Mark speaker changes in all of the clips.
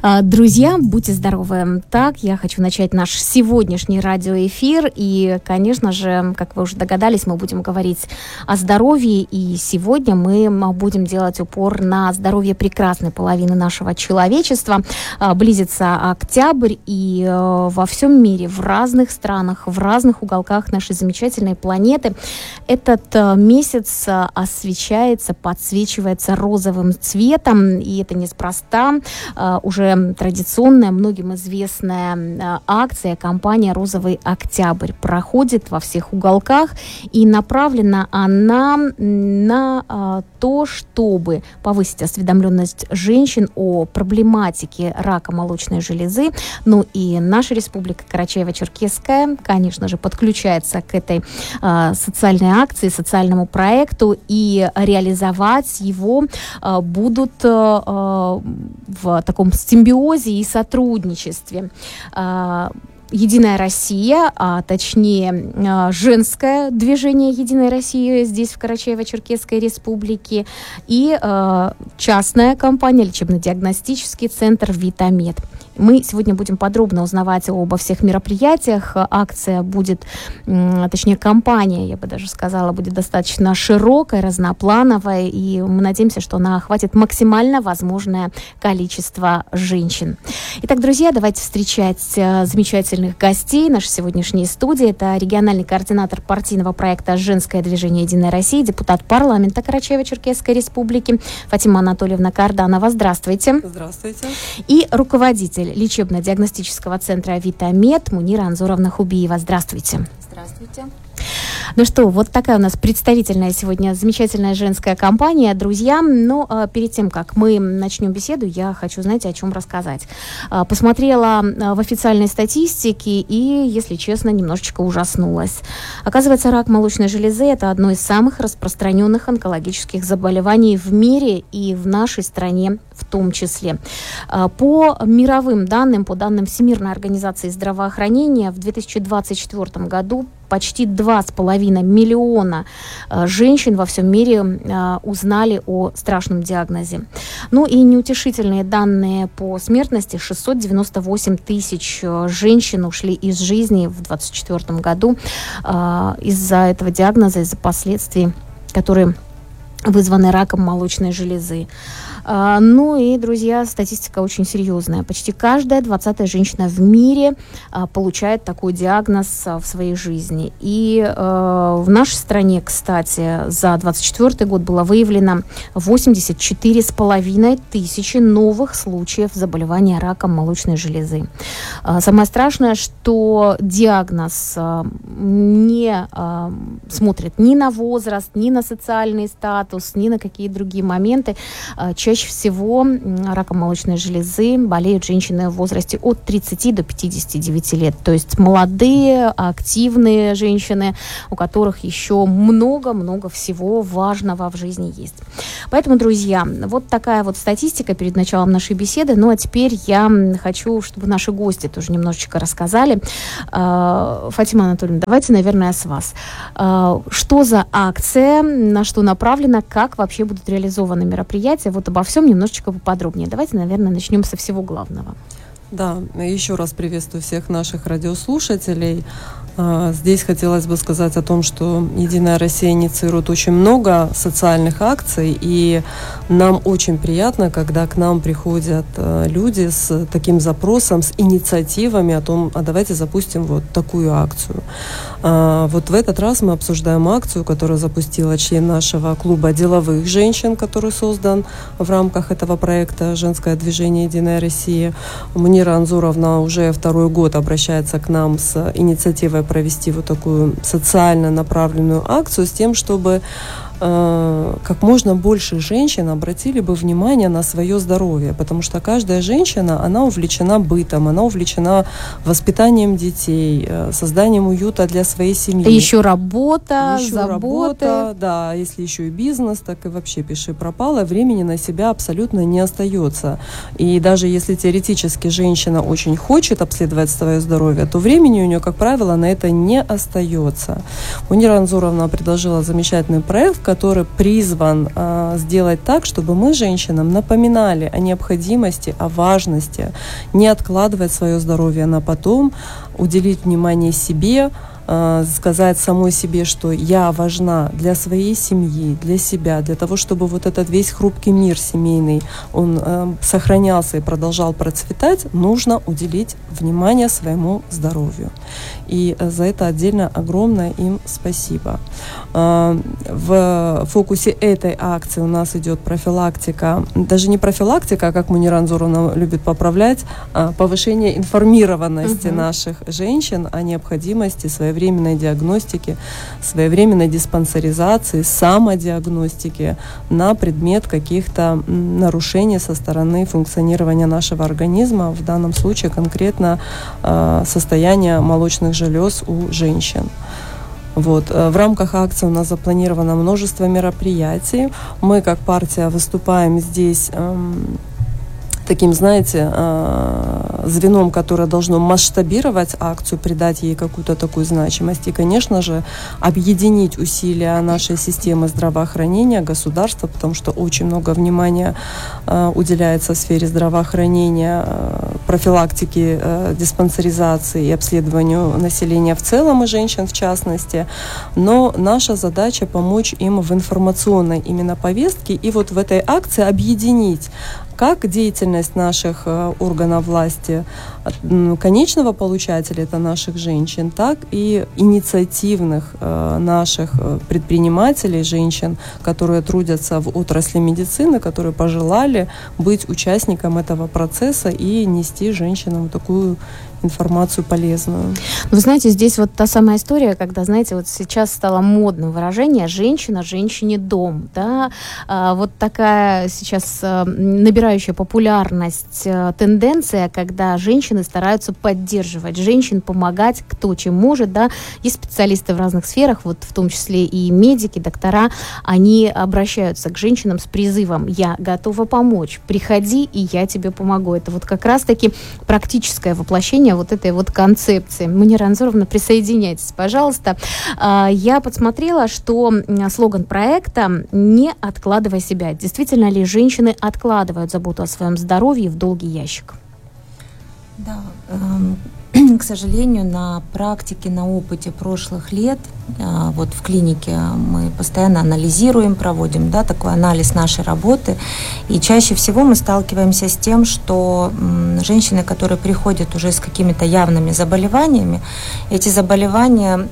Speaker 1: Друзья, будьте здоровы. Так, я хочу начать наш сегодняшний радиоэфир. И, конечно же, как вы уже догадались, мы будем говорить о здоровье. И сегодня мы будем делать упор на здоровье прекрасной половины нашего человечества. Близится октябрь, и во всем мире, в разных странах, в разных уголках нашей замечательной планеты этот месяц освещается, подсвечивается розовым цветом. И это неспроста. Уже традиционная, многим известная акция, кампания «Розовый октябрь» проходит во всех уголках, и направлена она на то, чтобы повысить осведомленность женщин о проблематике рака молочной железы. Ну и наша республика Карачаево-Черкесская, конечно же, подключается к этой социальной акции, социальному проекту, и реализовать его будут в таком симбиозе и сотрудничестве. Единая Россия, а точнее женское движение Единая Россия здесь, в Карачаево-Черкесской республике, и частная компания, лечебно-диагностический центр «Витамед». Мы сегодня будем подробно узнавать обо всех мероприятиях. Акция будет, точнее, кампания, я бы даже сказала, будет достаточно широкая, разноплановая, и мы надеемся, что она охватит максимально возможное количество женщин. Итак, друзья, давайте встречать замечательных гостей нашей сегодняшней студии. Это региональный координатор партийного проекта «Женское движение Единая Россия», депутат парламента Карачаево-Черкесской республики Фатима Анатольевна Карданова. Здравствуйте.
Speaker 2: Здравствуйте.
Speaker 1: И руководитель лечебно-диагностического центра «Витамед» Мунира Анзоровна Хубиева. Здравствуйте.
Speaker 2: Здравствуйте.
Speaker 1: Ну что, вот такая у нас представительная сегодня замечательная женская компания, друзья. Но перед тем, как мы начнем беседу, я хочу, знаете, о чем рассказать. Посмотрела в официальной статистике и, если честно, немножечко ужаснулась. Оказывается, рак молочной железы – это одно из самых распространенных онкологических заболеваний в мире и в нашей стране в том числе. По мировым данным, по данным Всемирной организации здравоохранения, в 2024 году почти 2,5 миллиона женщин во всем мире узнали о страшном диагнозе. Ну и неутешительные данные по смертности: 698 тысяч женщин ушли из жизни в 2024 году из-за этого диагноза, из-за последствий, которые вызваны раком молочной железы. Ну и, друзья, статистика очень серьезная. Почти каждая 20-я женщина в мире получает такой диагноз в своей жизни. И в нашей стране, кстати, за 2024 год было выявлено 84,5 тысячи новых случаев заболевания раком молочной железы. Самое страшное, что диагноз не смотрит ни на возраст, ни на социальный статус, ни на какие другие моменты. Чаще всего раком молочной железы болеют женщины в возрасте от 30 до 59 лет. То есть молодые, активные женщины, у которых еще много-много всего важного в жизни есть. Поэтому, друзья, вот такая вот статистика перед началом нашей беседы. Ну а теперь я хочу, чтобы наши гости тоже немножечко рассказали. Фатима Анатольевна, давайте, наверное, с вас. Что за акция, на что направлена, как вообще будут реализованы мероприятия? Вот обо всем немножечко поподробнее. Давайте, наверное, начнем со всего главного.
Speaker 2: Да, еще раз приветствую всех наших радиослушателей. Здесь хотелось бы сказать о том, что Единая Россия инициирует очень много социальных акций, и нам очень приятно, когда к нам приходят люди с таким запросом, с инициативами о том, а давайте запустим вот такую акцию. Вот в этот раз мы обсуждаем акцию, которую запустила член нашего клуба деловых женщин, который создан в рамках этого проекта «Женское движение Единая Россия». Мунира Анзоровна уже второй год обращается к нам с инициативой провести вот такую социально направленную акцию с тем, чтобы как можно больше женщин обратили бы внимание на свое здоровье, потому что каждая женщина, она увлечена бытом, она увлечена воспитанием детей, созданием уюта для своей семьи.
Speaker 1: Еще работа, заботы.
Speaker 2: Работа, да, если еще и бизнес, так и вообще пиши пропало, времени на себя абсолютно не остается. И даже если теоретически женщина очень хочет обследовать свое здоровье, то времени у нее, как правило, на это не остается. Мунира Анзоровна предложила замечательный проект, в который призван сделать так, чтобы мы женщинам напоминали о необходимости, о важности, не откладывать свое здоровье на потом, уделить внимание себе, сказать самой себе, что я важна для своей семьи, для себя, для того, чтобы вот этот весь хрупкий мир семейный, он сохранялся и продолжал процветать, нужно уделить внимание своему здоровью. И за это отдельно огромное им спасибо. В фокусе этой акции у нас идет профилактика, даже не профилактика, как Мунира Анзоровна любит поправлять, а повышение информированности наших женщин о необходимости своевременной диагностики, своевременной диспансеризации, самодиагностики на предмет каких-то нарушений со стороны функционирования нашего организма, в данном случае конкретно состояние молочных желез у женщин. Вот. В рамках акции у нас запланировано множество мероприятий. Мы, как партия, выступаем здесь таким, знаете, звеном, которое должно масштабировать акцию, придать ей какую-то такую значимость и, конечно же, объединить усилия нашей системы здравоохранения, государства, потому что очень много внимания уделяется в сфере здравоохранения, профилактики, диспансеризации и обследованию населения в целом и женщин в частности. Но наша задача помочь им в информационной именно повестке и вот в этой акции объединить как деятельность наших органов власти, конечного получателя, это наших женщин, так и инициативных наших предпринимателей, женщин, которые трудятся в отрасли медицины, которые пожелали быть участником этого процесса и нести женщинам такую информацию полезную.
Speaker 1: Вы знаете, здесь вот та самая история, когда, знаете, вот сейчас стало модным выражение «женщина, женщине дом». Да? Вот такая сейчас набирающая популярность тенденция, когда женщины стараются поддерживать женщин, помогать, кто чем может. Да? Есть специалисты в разных сферах, вот в том числе и медики, доктора, они обращаются к женщинам с призывом «я готова помочь, приходи, и я тебе помогу». Это вот как раз-таки практическое воплощение вот этой вот концепции. Мунира Анзоровна, присоединяйтесь, пожалуйста. Я подсмотрела, что слоган проекта «Не откладывай себя». Действительно ли женщины откладывают заботу о своем здоровье в долгий ящик?
Speaker 3: Да, к сожалению, на практике, на опыте прошлых лет, вот в клинике мы постоянно анализируем, проводим, да, такой анализ нашей работы, и чаще всего мы сталкиваемся с тем, что женщины, которые приходят уже с какими-то явными заболеваниями, эти заболевания,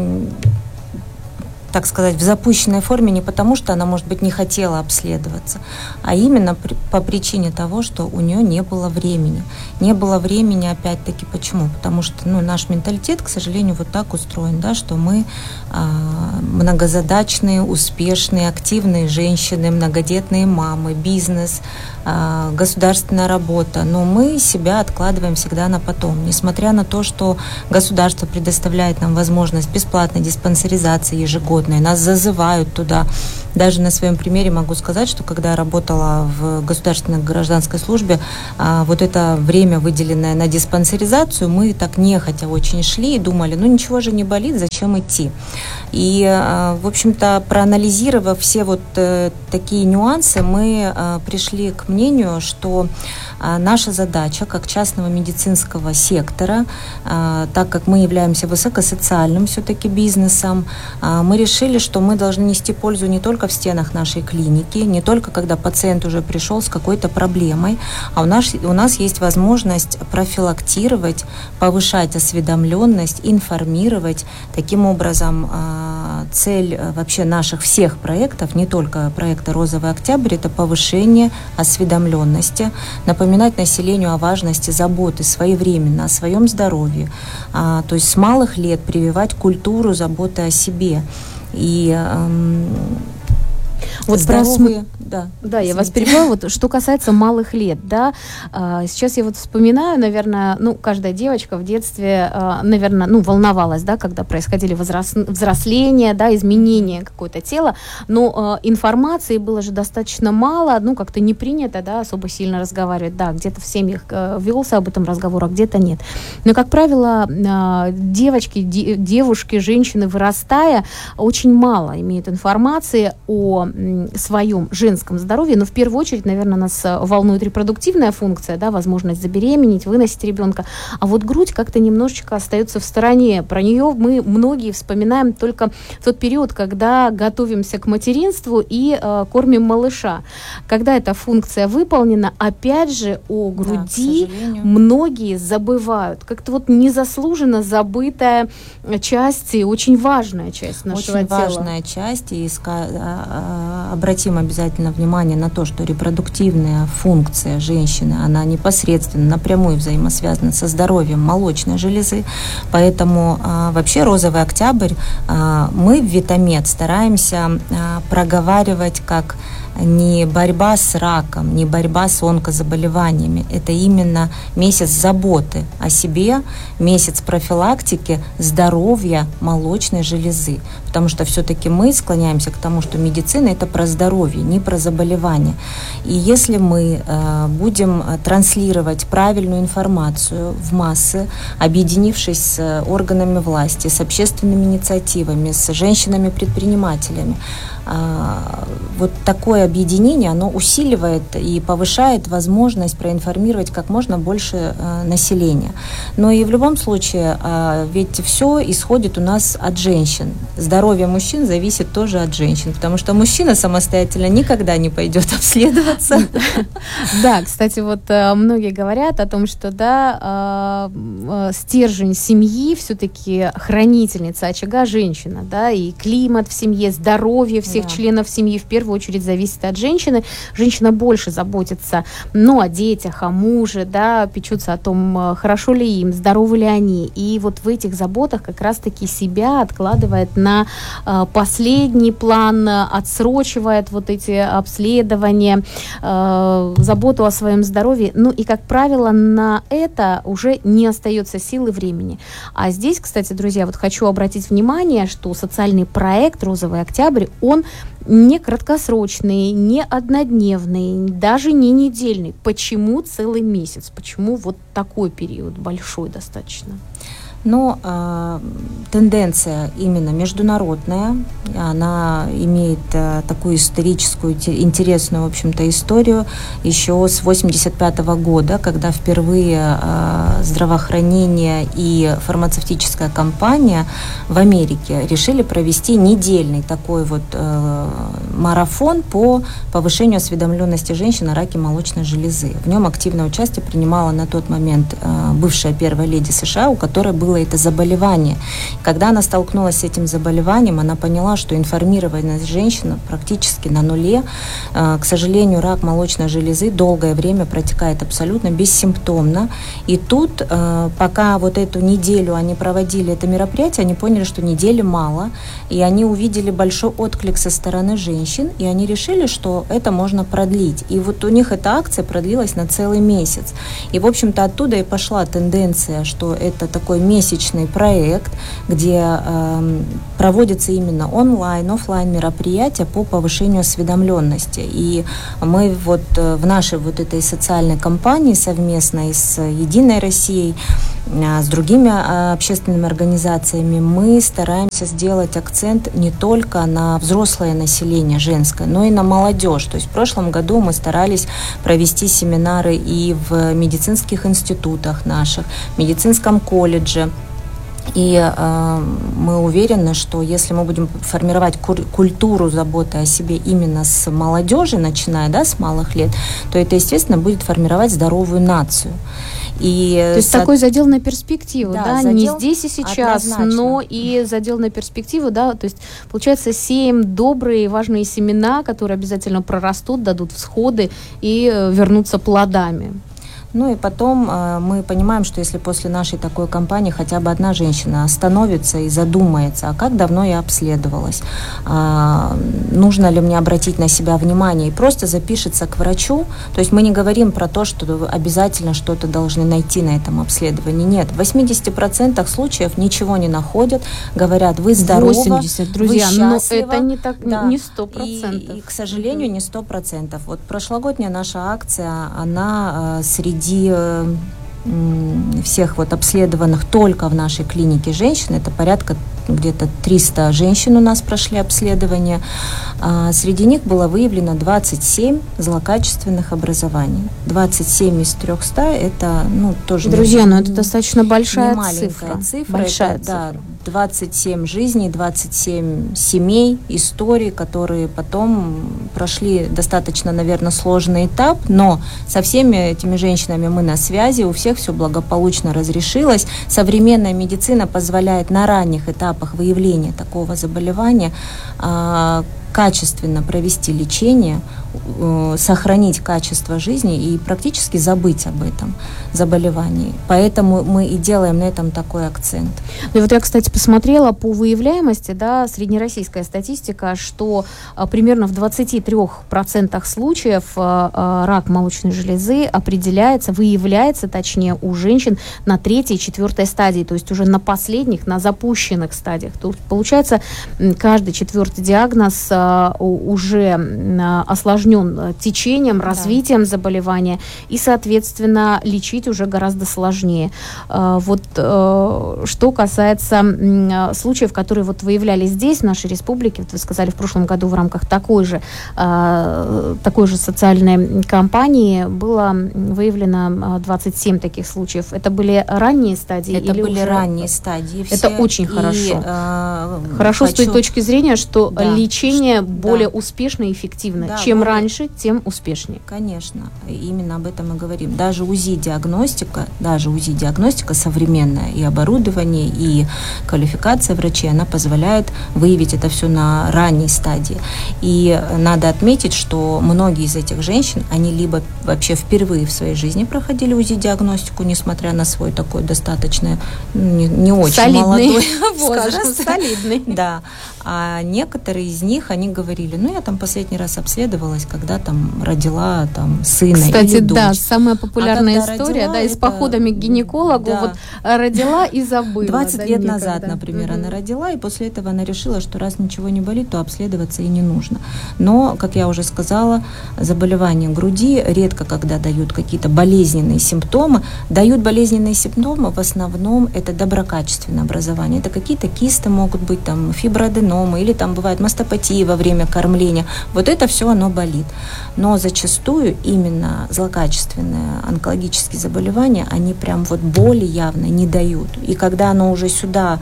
Speaker 3: так сказать, в запущенной форме не потому, что она, может быть, не хотела обследоваться, а именно по причине того, что у нее не было времени. Не было времени, опять-таки, почему? Потому что наш менталитет, к сожалению, вот так устроен, да, что мы многозадачные, успешные, активные женщины, многодетные мамы, бизнес, государственная работа, но мы себя откладываем всегда на потом. Несмотря на то, что государство предоставляет нам возможность бесплатной диспансеризации ежегодной, нас зазывают туда. Даже на своем примере могу сказать, что когда я работала в государственной гражданской службе, вот это время, выделенное на диспансеризацию, мы так нехотя очень шли и думали, ничего же не болит, зачем идти? И, в общем-то, проанализировав все вот такие нюансы, мы пришли к мнению, что наша задача как частного медицинского сектора, так как мы являемся высокосоциальным все-таки бизнесом, мы решили, что мы должны нести пользу не только в стенах нашей клиники, не только когда пациент уже пришел с какой-то проблемой, а у нас есть возможность профилактировать, повышать осведомленность, информировать. Таким образом, цель вообще наших всех проектов, не только проекта «Розовый октябрь», это повышение осведомленности, напоминать населению о важности заботы своевременно о своем здоровье, то есть с малых лет прививать культуру заботы о себе. И
Speaker 1: Вот
Speaker 3: здоровые,
Speaker 1: да, я вас перебиваю. Вот что касается малых лет, да, сейчас я вот вспоминаю, наверное, каждая девочка в детстве, наверное, волновалась, да, когда происходили взросления, да, изменения какое-то тела, но информации было же достаточно мало, как-то не принято, да, особо сильно разговаривать, да, где-то в семьях велся об этом разговор, а где-то нет. Но, как правило, девушки, женщины, вырастая, очень мало имеют информации о своем женском здоровье, но в первую очередь, наверное, нас волнует репродуктивная функция, да, возможность забеременеть, выносить ребенка, а вот грудь как-то немножечко остается в стороне. Про нее мы многие вспоминаем только в тот период, когда готовимся к материнству и кормим малыша. Когда эта функция выполнена, опять же, о груди многие забывают. Как-то вот незаслуженно забытая часть и очень важная часть нашего тела.
Speaker 3: Очень важная часть, и обратим обязательно внимание на то, что репродуктивная функция женщины, она непосредственно, напрямую взаимосвязана со здоровьем молочной железы, поэтому вообще «Розовый октябрь» мы в Витамед стараемся проговаривать как не борьба с раком, не борьба с онкозаболеваниями. Это именно месяц заботы о себе, месяц профилактики здоровья молочной железы. Потому что все-таки мы склоняемся к тому, что медицина – это про здоровье, не про заболевания. И если мы будем транслировать правильную информацию в массы, объединившись с органами власти, с общественными инициативами, с женщинами-предпринимателями, вот такое объединение, оно усиливает и повышает возможность проинформировать как можно больше населения. Но и в любом случае, ведь все исходит у нас от женщин. Здоровье мужчин зависит тоже от женщин, потому что мужчина самостоятельно никогда не пойдет обследоваться.
Speaker 1: Да, кстати, вот многие говорят о том, что да, стержень семьи все-таки хранительница очага женщина, да, и климат в семье, здоровье всех членов семьи в первую очередь зависит от женщины. Женщина больше заботится, о детях, о муже, да, печется о том, хорошо ли им, здоровы ли они. И вот в этих заботах как раз-таки себя откладывает на последний план, отсрочивает вот эти обследования, заботу о своем здоровье. И, как правило, на это уже не остается сил и времени. А здесь, кстати, друзья, вот хочу обратить внимание, что социальный проект «Розовый октябрь», он не краткосрочный, не однодневный, даже не недельный. Почему целый месяц? Почему вот такой период большой достаточно?
Speaker 3: Но тенденция именно международная, она имеет такую историческую, интересную, в общем-то, историю еще с 1985 года, когда впервые здравоохранение и фармацевтическая компания в Америке решили провести недельный такой вот марафон по повышению осведомленности женщин о раке молочной железы. В нем активное участие принимала на тот момент бывшая первая леди США, у которой было это заболевание. Когда она столкнулась с этим заболеванием, она поняла, что информированность женщин практически на нуле. К сожалению, рак молочной железы долгое время протекает абсолютно бессимптомно. И тут, пока вот эту неделю они проводили это мероприятие, они поняли, что недели мало, и они увидели большой отклик со стороны женщин, и они решили, что это можно продлить. И вот у них эта акция продлилась на целый месяц. И, в общем-то, оттуда и пошла тенденция, что это такой месячный проект, где проводятся именно онлайн, офлайн мероприятия по повышению осведомленности. И мы вот в нашей вот этой социальной кампании совместной с «Единой Россией», с другими общественными организациями мы стараемся сделать акцент не только на взрослое население женское, но и на молодежь. То есть в прошлом году мы старались провести семинары и в медицинских институтах наших, в медицинском колледже. И мы уверены, что если мы будем формировать культуру заботы о себе именно с молодежи, начиная с малых лет, то это, естественно, будет формировать здоровую нацию.
Speaker 1: То есть такой задел на перспективу,
Speaker 3: задел
Speaker 1: не здесь и сейчас,
Speaker 3: однозначно.
Speaker 1: Но и задел на перспективу, то есть, получается, сеем добрые важные семена, которые обязательно прорастут, дадут всходы и вернутся плодами.
Speaker 3: Ну и потом мы понимаем, что если после нашей такой кампании хотя бы одна женщина остановится и задумается, а как давно я обследовалась, нужно ли мне обратить на себя внимание, и просто запишется к врачу. То есть мы не говорим про то, что вы обязательно что-то должны найти на этом обследовании. Нет, в 80% случаев ничего не находят, говорят, вы здоровы,
Speaker 1: 80, друзья,
Speaker 3: вы счастливы.
Speaker 1: Но это не так,
Speaker 3: да.
Speaker 1: не 100%.
Speaker 3: И, к сожалению, не 100%. Вот прошлогодняя наша акция, она среди всех вот обследованных только в нашей клинике женщин, это порядка где-то 300 женщин у нас прошли обследование. Среди них было выявлено 27 злокачественных образований. 27 из 300 это, тоже...
Speaker 1: Друзья, это достаточно большая
Speaker 3: цифра.
Speaker 1: Большая
Speaker 3: это,
Speaker 1: цифра.
Speaker 3: Да, 27 жизней, 27 семей, историй, которые потом прошли достаточно, наверное, сложный этап, но со всеми этими женщинами мы на связи, у всех все благополучно разрешилось. Современная медицина позволяет на ранних этапах выявления такого заболевания качественно провести лечение, сохранить качество жизни и практически забыть об этом заболевании. Поэтому мы и делаем на этом такой акцент.
Speaker 1: Ну и вот я, кстати, посмотрела по выявляемости, среднероссийская статистика, что примерно в 23% случаев рак молочной железы выявляется, точнее, у женщин на 3-й и 4-й стадии, то есть уже на последних, на запущенных стадиях. То есть, получается, каждый 4-й диагноз уже осложнен течением, развитием заболевания, и, соответственно, лечить уже гораздо сложнее. Вот что касается случаев, которые вот выявлялись здесь, в нашей республике, вот вы сказали, в прошлом году в рамках такой же социальной кампании было выявлено 27 таких случаев. Это были ранние стадии?
Speaker 3: Это
Speaker 1: или
Speaker 3: были
Speaker 1: уже...
Speaker 3: ранние стадии.
Speaker 1: Это очень хорошо. Хорошо с той точки зрения, что лечение более успешно и эффективно. Чем раньше, тем успешнее.
Speaker 3: Конечно. Именно об этом мы говорим. Даже УЗИ-диагностика современная, и оборудование, и квалификация врачей, она позволяет выявить это все на ранней стадии. И надо отметить, что многие из этих женщин, они либо вообще впервые в своей жизни проходили УЗИ-диагностику, несмотря на свой такой достаточно не очень
Speaker 1: солидный
Speaker 3: молодой возраст.
Speaker 1: Солидный.
Speaker 3: Да. А некоторые из них, они говорили, я там последний раз обследовалась, когда там родила сына.
Speaker 1: Кстати,
Speaker 3: или дочь.
Speaker 1: Самая популярная история,
Speaker 3: родила,
Speaker 1: и с походами к гинекологу, родила и забыла.
Speaker 3: 20 лет назад, например, она родила, и после этого она решила, что раз ничего не болит, то обследоваться и не нужно. Но, как я уже сказала, заболевания груди редко когда дают какие-то болезненные симптомы. Дают болезненные симптомы, в основном это доброкачественное образование. Это какие-то кисты могут быть, фиброаденомы, или бывает мастопатия во время кормления. Вот это все оно болит. Но зачастую именно злокачественные онкологические заболевания, они прям боли явно не дают. И когда оно уже сюда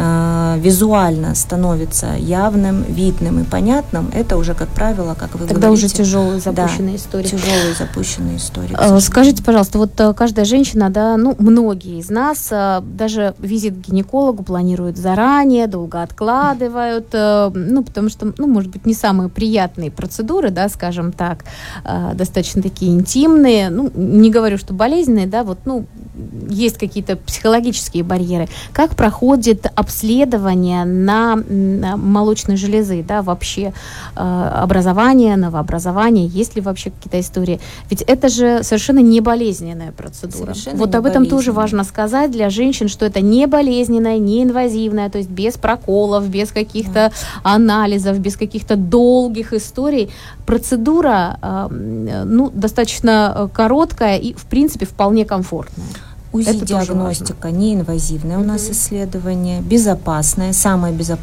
Speaker 3: визуально становится явным, видным и понятным, это уже, как правило, как вы
Speaker 1: тогда
Speaker 3: говорите...
Speaker 1: уже тяжелые запущенные истории.
Speaker 3: Тяжелые запущенные истории.
Speaker 1: Скажите, пожалуйста, каждая женщина, многие из нас даже визит к гинекологу планируют заранее, долго откладывают, потому что, может быть, не самые приятные процедуры, скажем так, достаточно такие интимные, не говорю, что болезненные, есть какие-то психологические барьеры. Как проходит обследование на молочной железы, вообще образование, новообразование, есть ли вообще какие-то истории? Ведь это же совершенно не болезненная процедура. Об этом тоже важно сказать для женщин, что это не болезненная, не инвазивная, то есть без проколов, без каких-то анализов, без каких-то долгих историй. Процедура, достаточно короткая и, в принципе, вполне комфортная.
Speaker 3: УЗИ-диагностика неинвазивная у нас исследование, безопасное, самое безопасное